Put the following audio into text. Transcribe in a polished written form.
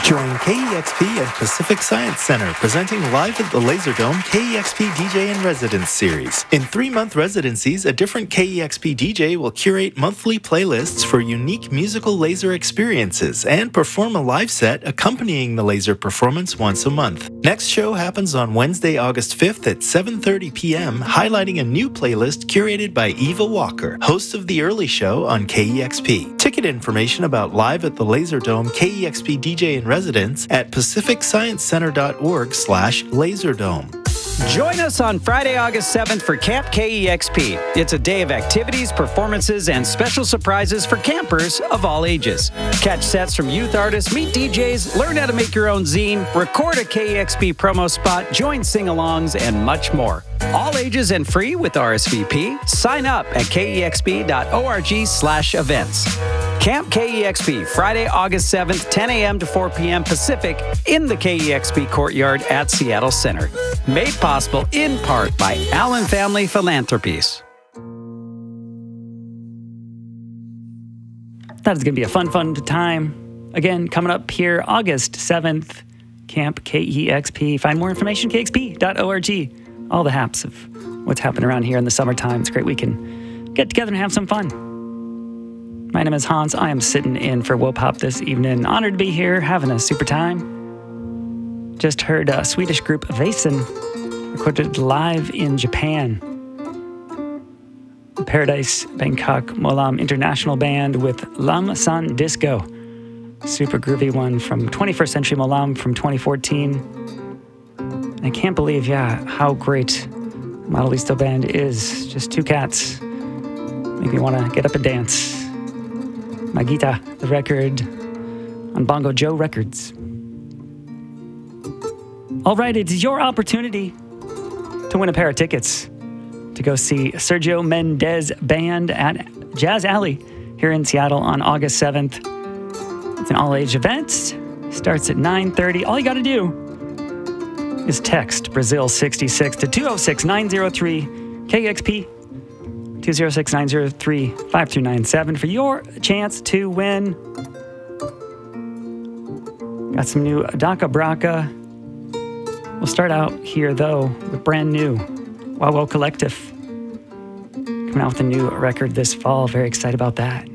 Join KEXP and Pacific Science Center presenting live at the Laserdome KEXP DJ in Residence series. In 3-month residencies, a different KEXP DJ will curate monthly playlists for unique musical laser experiences and perform a live set accompanying the laser performance once a month. Next show happens on Wednesday, August 5th at 7:30 p.m., highlighting a new playlist curated by Eva Walker, host of The Early Show on KEXP. Ticket information about Live at the Laserdome KEXP DJ in Residence at pacificscienccenter.org/laserdome. Join us on Friday, August 7th for Camp KEXP. It's a day of activities, performances, and special surprises for campers of all ages. Catch sets from youth artists, meet DJs, learn how to make your own zine, record a KEXP promo spot, join sing-alongs, and much more. All ages and free with RSVP. Sign up at kexp.org/events. Camp KEXP, Friday, August 7th, 10 a.m. to 4 p.m. Pacific in the KEXP Courtyard at Seattle Center. Made possible in part by Allen Family Philanthropies. That is going to be a fun time. Again, coming up here, August 7th, Camp KEXP. Find more information, kexp.org. All the haps of what's happening around here in the summertime. It's great we can get together and have some fun. My name is Hans. I am sitting in for Wopop this evening. Honored to be here, having a super time. Just heard a Swedish group Vasen recorded live in Japan. The Paradise Bangkok Molam International Band with Lam San Disco. Super groovy one from 21st Century Molam from 2014. And I can't believe, how great Modellisto Band is. Just two cats. Make me want to get up and dance. Magita, the record on Bongo Joe Records. All right, it's your opportunity to win a pair of tickets to go see Sergio Mendes Band at Jazz Alley here in Seattle on August 7th. It's an all-age event. Starts at 9:30. All you got to do is text Brazil 66 to 206-903 KEXP 206-903-5397 for your chance to win. Got some new Daka Braka. We'll start out here, though, with brand new Wawo Collective. Coming out with a new record this fall. Very excited about that.